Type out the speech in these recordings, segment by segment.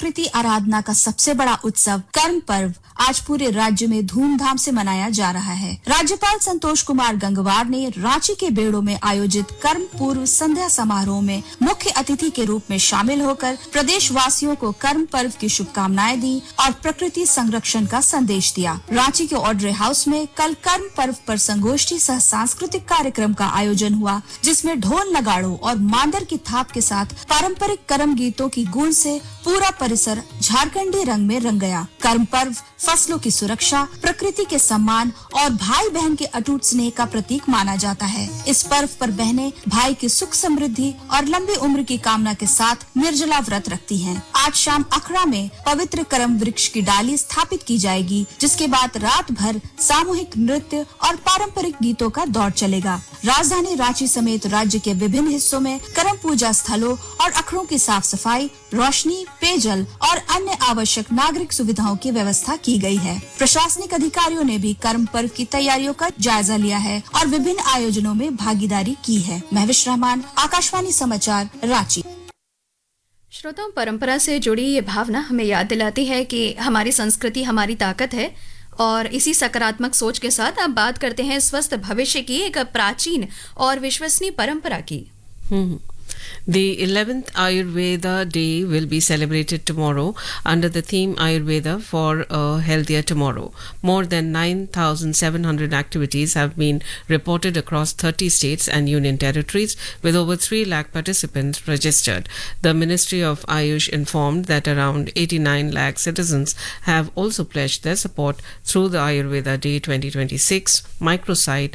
प्रकृति आराधना का सबसे बड़ा उत्सव कर्म पर्व आज पूरे राज्य में धूमधाम से मनाया जा रहा है। राज्यपाल संतोष कुमार गंगवार ने रांची के बेड़ो में आयोजित कर्म पूर्व संध्या समारोह में मुख्य अतिथि के रूप में शामिल होकर प्रदेश वासियों को कर्म पर्व की शुभकामनाएं दी और प्रकृति संरक्षण का संदेश दिया। रांची के ऑड्रे हाउस में कल कर्म पर्व पर संगोष्ठी सह सांस्कृतिक कार्यक्रम का आयोजन हुआ, जिसमें ढोल नगाड़ों और मांदर की थाप के साथ पारंपरिक कर्म गीतों की गूंज से पूरा परिसर झारखंडी रंग में रंग गया। कर्म पर्व फसलों की सुरक्षा, प्रकृति के सम्मान और भाई बहन के अटूट स्नेह का प्रतीक माना जाता है। इस पर्व पर बहनें भाई की सुख समृद्धि और लंबी उम्र की कामना के साथ निर्जला व्रत रखती हैं। आज शाम अखड़ा में पवित्र कर्म वृक्ष की डाली स्थापित की जाएगी, जिसके बाद रात भर सामूहिक नृत्य और पारंपरिक गीतों का दौर चलेगा। राजधानी रांची समेत राज्य के विभिन्न हिस्सों में कर्म पूजा स्थलों और अखड़ों की साफ सफाई, रोशनी, पेयजल और अन्य आवश्यक नागरिक सुविधाओं की व्यवस्था की गई है। प्रशासनिक अधिकारियों ने भी कर्म पर्व की तैयारियों का जायजा लिया है और विभिन्न आयोजनों में भागीदारी की है। महविश रहमान, आकाशवाणी समाचार, रांची। श्रोताओं, परंपरा से जुड़ी ये भावना हमें याद दिलाती है कि हमारी संस्कृति हमारी ताकत है और इसी सकारात्मक सोच के साथ अब बात करते हैं स्वस्थ भविष्य की एक प्राचीन और विश्वसनीय परंपरा की। The 11th Ayurveda Day will be celebrated tomorrow under the theme Ayurveda for a Healthier Tomorrow. More than 9,700 activities have been reported across 30 states and union territories, with over 3 lakh participants registered. The Ministry of Ayush informed that around 89 lakh citizens have also pledged their support through the Ayurveda Day 2026 microsite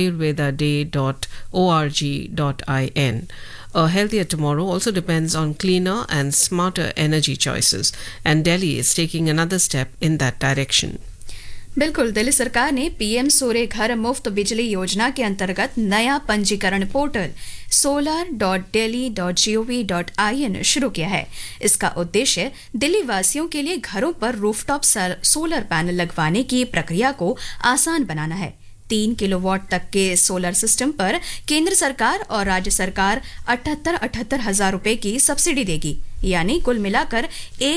ayurvedaday.org.in. A healthier tomorrow also depends on cleaner and smarter energy choices, and Delhi is taking another step in that direction. बिल्कुल, दिल्ली सरकार ने PM सूर्य घर मुफ्त बिजली योजना के अंतर्गत नया पंजीकरण पोर्टल solar.delhi.gov.in शुरू किया है। इसका उद्देश्य दिल्ली वासियों के लिए घरों पर रूफटॉप सोलर पैनल लगवाने की प्रक्रिया को आसान बनाना है। 3 किलोवाट तक के सोलर सिस्टम पर केंद्र सरकार और राज्य सरकार 78,000 हजार रुपए की सब्सिडी देगी, यानी कुल मिलाकर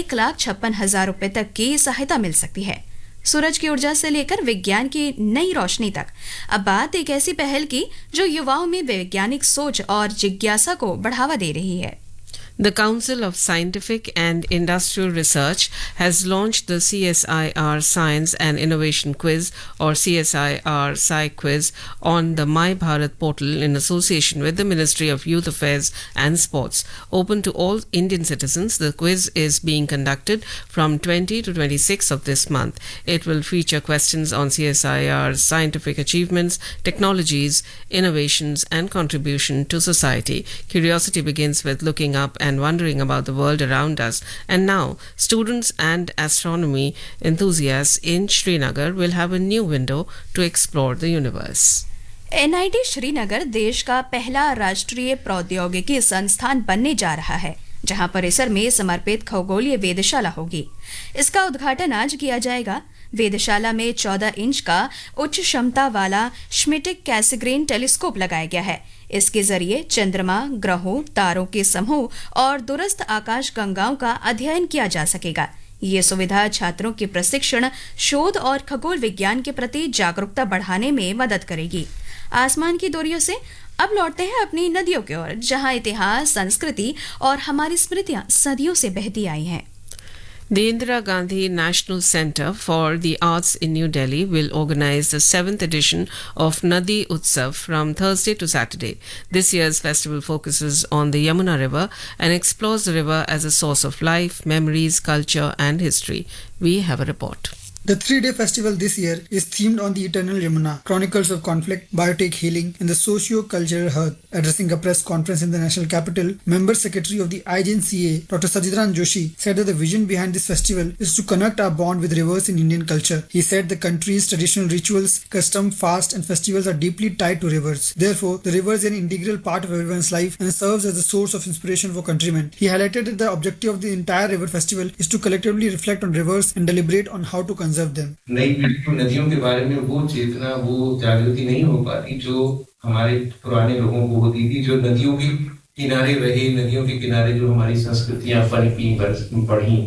1,56,000 रुपए तक की सहायता मिल सकती है। सूरज की ऊर्जा से लेकर विज्ञान की नई रोशनी तक अब बात एक ऐसी पहल की जो युवाओं में वैज्ञानिक सोच और जिज्ञासा को बढ़ावा दे रही है। The Council of Scientific and Industrial Research has launched the CSIR Science and Innovation Quiz, or CSIR Sci Quiz, on the My Bharat portal in association with the Ministry of Youth Affairs and Sports. Open to all Indian citizens, the quiz is being conducted from 20 to 26 of this month. It will feature questions on CSIR's scientific achievements, technologies, innovations, and contribution to society. Curiosity begins with looking up and wondering about the world around us. And now, students and astronomy enthusiasts in Srinagar will have a new window to explore the universe. NIT Srinagar देश का पहला राष्ट्रीय प्रौद्योगिकी संस्थान बनने जा रहा है, जहां परिसर में समर्पित खगोलीय वेधशाला होगी। इसका उद्घाटन आज किया जाएगा। वेधशाला में 14 इंच का उच्च क्षमता वाला श्मिटिक कैसिग्रेन टेलीस्कोप लगाया गया है। इसके जरिए चंद्रमा, ग्रहों, तारों के समूह और दूरस्थ आकाश गंगाओं का अध्ययन किया जा सकेगा। ये सुविधा छात्रों के प्रशिक्षण, शोध और खगोल विज्ञान के प्रति जागरूकता बढ़ाने में मदद करेगी। आसमान की दूरियों से अब लौटते हैं अपनी नदियों की ओर, जहां इतिहास, संस्कृति और हमारी स्मृतियां सदियों से बहती आई हैं। The Indira Gandhi National Centre for the Arts in New Delhi will organize the 7th edition of Nadi Utsav from Thursday to Saturday. This year's festival focuses on the Yamuna River and explores the river as a source of life, memories, culture and history. We have a report. The 3-day festival this year is themed on the eternal Yamuna, chronicles of conflict, biotech healing, and the socio-cultural hearth. Addressing a press conference in the national capital, Member Secretary of the IJNCA, Dr. Sajidran Joshi, said that the vision behind this festival is to connect our bond with rivers in Indian culture. He said the country's traditional rituals, custom, fast, and festivals are deeply tied to rivers. Therefore, the river is an integral part of everyone's life and serves as a source of inspiration for countrymen. He highlighted that the objective of the entire river festival is to collectively reflect on rivers and deliberate on how to conserve them. नई पीढ़ी को नदियों के बारे में वो चेतना, वो जागृति नहीं हो पाती जो हमारे पुराने लोगों को होती थी, जो नदियों के किनारे रहे, नदियों के किनारे जो हमारी संस्कृतियां पनपी बढ़ी।